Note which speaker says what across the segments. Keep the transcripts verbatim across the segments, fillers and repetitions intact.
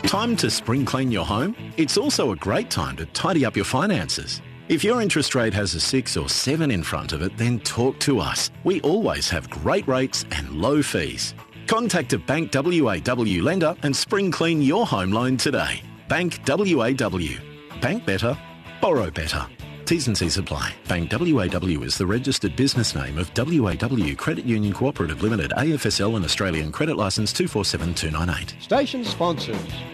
Speaker 1: Time to spring clean your home? It's also a great time to tidy up your finances. If your interest rate has a six or seven in front of it, then talk to us. We always have great rates and low fees. Contact a Bank W A W lender and spring clean your home loan today. Bank W A W. Bank better, borrow better. T's and C's apply. Bank W A W is the registered business name of W A W Credit Union Cooperative Limited, A F S L and Australian Credit Licence two four seven two nine eight.
Speaker 2: Station sponsors.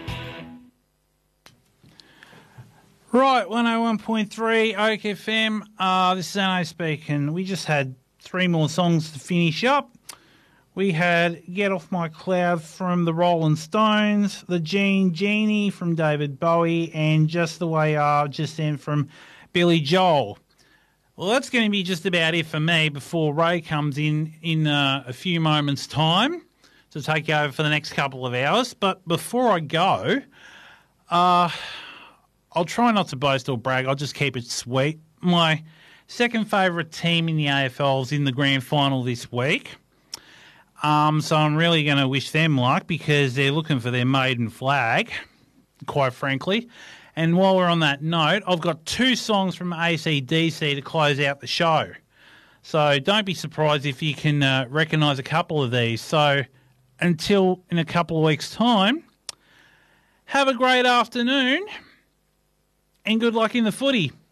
Speaker 3: Right, one oh one point three Oak F M. Uh, this is Anno speaking. We just had three more songs to finish up. We had Get Off My Cloud from the Rolling Stones, The Gene Genie from David Bowie, and Just the Way You Are just then from Billy Joel. Well, that's going to be just about it for me before Ray comes in in uh, a few moments' time to take over for the next couple of hours. But before I go, uh, I'll try not to boast or brag. I'll just keep it sweet. My second favourite team in the A F L is in the grand final this week. Um, so I'm really going to wish them luck because they're looking for their maiden flag, quite frankly. And while we're on that note, I've got two songs from A C D C to close out the show. So don't be surprised if you can uh, recognise a couple of these. So until in a couple of weeks' time, have a great afternoon and good luck in the footy.